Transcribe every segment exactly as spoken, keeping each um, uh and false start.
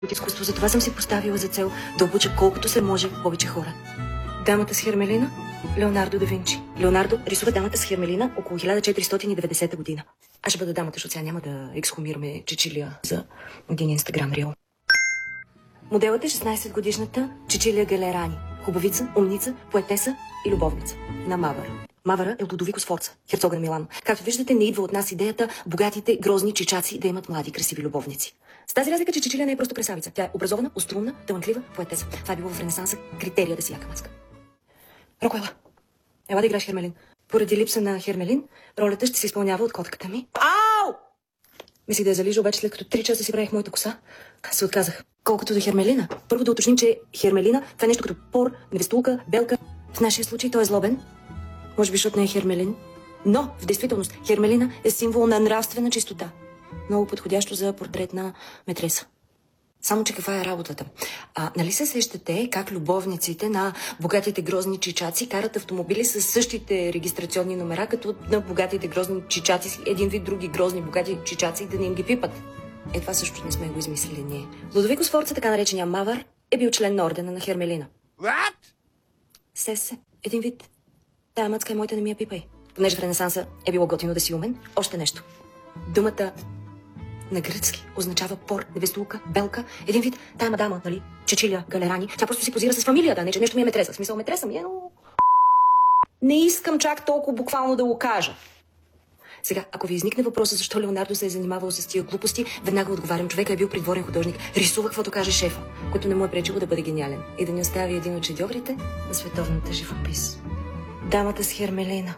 от изкуство. Затова съм си поставила за цел да обуча колкото се може повече хора. Дамата с Хермелина – Леонардо да Винчи. Леонардо рисува дамата с Хермелина около хиляда четиристотин и деветдесета година. Аз ще бъда дамата, защото сега няма да ексхумираме Чичилия за един инстаграм рил. Моделът е шестнайсетгодишната Чичилия Галерани. Хубавица, умница, поетеса и любовница на Мавара. Мавара е от Лудовико Сфорца, херцога на Милано. Както виждате, не идва от нас идеята богатите, грозни чичаци да имат млади, красиви любовници. С тази разлика, че Чичилия не е просто красавица. Тя е образована, острумна, талантлива поетеса. Това е било в Ренесанса критерия да си яка маска. Роко, ела. Ела да играеш Хермелин. Поради липса на Хермелин, ролята ще се изпълнява от котката ми. Ау! Мислих да я залижа, обаче след като три часа си правих моята коса, се отказах. Колкото до Хермелина, първо да уточним, че Хермелина това е нещо като пор, невестулка, белка. В нашия случай той е злобен. Може би, защото не е Хермелин. Но, в действителност, Хермелина е символ на нравствена чистота. Много подходящо за портрет на метреса. Само, че каква е работата? А, нали се сещате как любовниците на богатите грозни чичаци карат автомобили с същите регистрационни номера, като на богатите грозни чичаци, един вид други грозни богати чичаци, да не им ги пипат? Е, това също не сме го измислили ние. Лудовико Сфорца, така наречения Мавар, е бил член на ордена на Хермелина. What? Сесе, един вид. Тая мъцка е моята, не ми я пипай. Понеже в Ренесанса е било готино да си умен, още нещо. Думата на гръцки означава пор, невестулка, белка. Един вид, тая мадама, нали, Чичилия Галерани, тя просто си позира с фамилията, не че нещо ми е метреса. В смисъл, метреса ми е, но... Не искам чак толкова буквално да го кажа. Сега, ако ви изникне въпроса защо Леонардо се е занимавал с тия глупости, веднага отговарям, човека е бил придворен художник, рисува каквото каже шефа, което не му е пречило да бъде гениален и да ни остави един от шедьоврите на световната живопис. Дамата с Хермелина.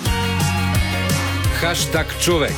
Хаштаг човек.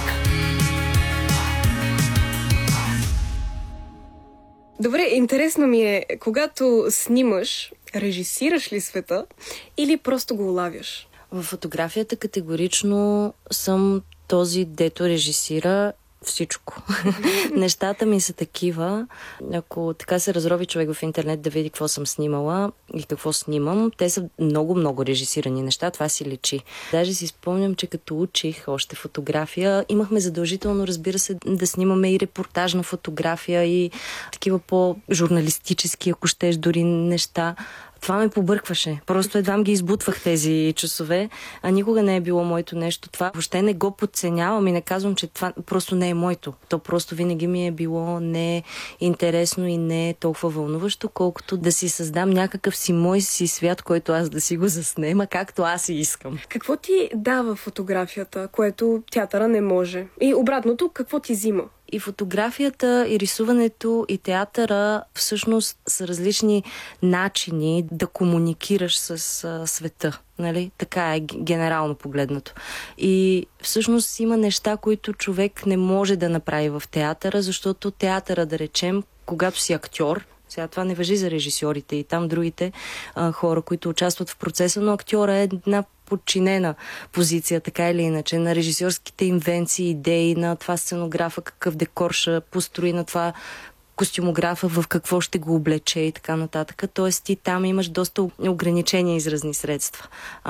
Добре, интересно ми е, когато снимаш, режисираш ли света или просто го улавяш? В фотографията категорично съм този, дето режисира всичко. Нещата ми са такива. Ако така се разрови човек в интернет да види какво съм снимала и какво снимам, те са много-много режисирани неща. Това си личи. Даже си спомням, че като учих още фотография, имахме задължително, разбира се, да снимаме и репортажна фотография и такива по-журналистически, ако щеш, дори неща. Това ме побъркваше. Просто едвам ги избутвах тези часове, а никога не е било моето нещо. Това въобще не го подценявам и не казвам, че това просто не е моето. То просто винаги ми е било не интересно и не е толкова вълнуващо, колкото да си създам някакъв си мой си свят, който аз да си го заснема, както аз си искам. Какво ти дава фотографията, което театъра не може? И обратното, какво ти взима? И фотографията, и рисуването, и театъра всъщност са различни начини да комуникираш с а, света. Нали? Така е генерално погледнато. И всъщност има неща, които човек не може да направи в театъра, защото театъра, да речем, когато си актьор, сега това не важи за режисьорите и там другите а, хора, които участват в процеса, но актьора е една подчинена позиция, така или иначе, на режисьорските инвенции, идеи, на това сценографа, какъв декор ще построи, на това костюмографа, в какво ще го облече и така нататък. Тоест ти там имаш доста ограничени изразни средства.